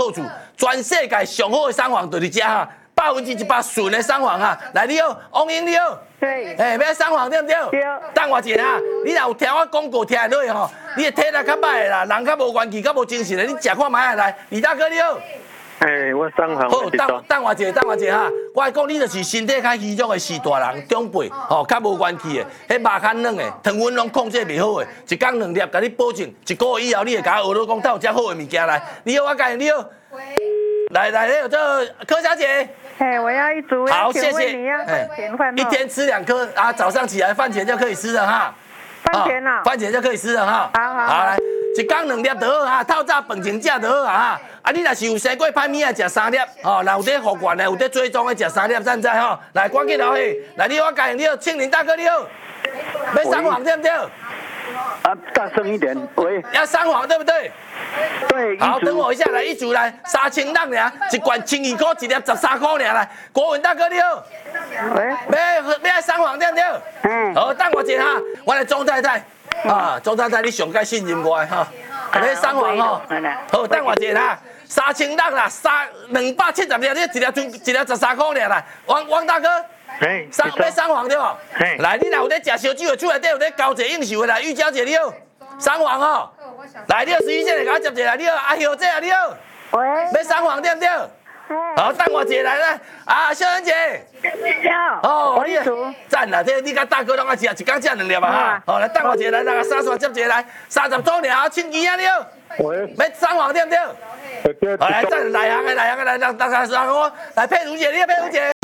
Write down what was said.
做主，全世界上好的送房就伫遮哈，100%纯的送房哈。来，你好，王英你好。 对。 要送房对不对？ 对。 等我一下哈，你若有听我广告听落去吼，你的体力较歹的啦，人较无元气、较无精神的，你食看卖来。李大哥你好。 我送房。 好，等我一下哈。我来讲，你就是身体较虚弱的四大人，长辈吼，较无元气的，迄肉较软的，糖分拢控制袂好的，一天2粒，甲你保证，一个月以后你会甲我学到讲，他有遮好的物件来。你好，我介你好。来，这柯小姐。 我要一组。 好，谢谢。 一天吃2颗啊，早上起来饭前就可以吃了哈。 饭前啊。 饭前就可以吃了哈。好来，一天2粒就好哈，透早饭前食就好哈。啊，你若是有生过歹物啊，食3粒，吼，若有在复原的，有在追踪的，食3粒赞在吼。来，赶紧落去。来，你好，介你好，庆林大哥你好。要上网对不对？ 大声一点，喂。 要上网对不对？ 对。 好，等我一下来，一组来，3600尔，一罐12块，一粒13块尔来。国文大哥你好。喂。要上网对不对？好，等我一下哈，我来钟太太。钟太太你上该信任我哈。要上网吼。好，等我一下，3600啦，270粒，你一粒13块尔来。王大哥。要上网对不？来，你若有在食烧酒的，厝内底有在交际应酬的来，玉娇姐你好，上网吼。来，你11线来给我接一下，你好，阿秀姐啊你好。 喂。 要上网对不对？好，等我一下来啦。秀恩姐。哦，你赞啦，这你甲大哥拢爱食，一天食2粒啊哈。好，来等我一下来，那个沙刷接一下来，30周年啊，庆姨啊你好。 喂。 要上网对不对？好，来赞内行的，让大家说我来佩如姐，你好佩如姐。